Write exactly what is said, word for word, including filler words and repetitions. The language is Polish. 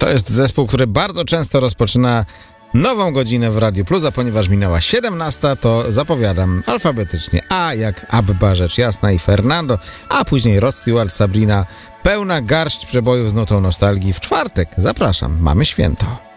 To jest zespół, który bardzo często rozpoczyna nową godzinę w Radiu Plus, a ponieważ minęła siedemnasta, to zapowiadam alfabetycznie. A jak Abba, rzecz jasna, i Fernando, a później Rod Stewart, Sabrina. Pełna garść przebojów z nutą nostalgii w czwartek. Zapraszam, mamy święto.